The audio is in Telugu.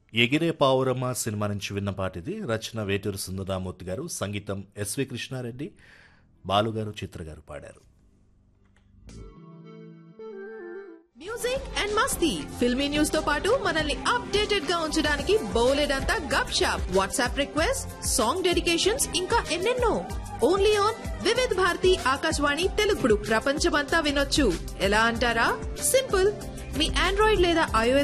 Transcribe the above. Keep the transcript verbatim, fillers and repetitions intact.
ఎగిరే పావురమ్మ సినిమా నుంచి విన్న పాట ఇది. రచన వేటూరు సుందరరామూర్తి గారు, సంగీతం ఎస్వి కృష్ణారెడ్డి, బాలుగారు, చిత్ర గారు పాడారు. Music and Masti filmy news తో పాటు మనల్ని అప్డేటెడ్ గా ఉంచడానికి బోలెడంతా గప్ shop, WhatsApp request, song dedications, ఇంకా ఎన్నెన్నో. ఓన్లీ ఆన్ వివిధ్ భారతి ఆకాశవాణి తెలుగుడు ప్రపంచమంతా వినొచ్చు. ఎలా అంటారా? సింపుల్. మీ ఆండ్రాయిడ్ లేదా ఐఓఎస్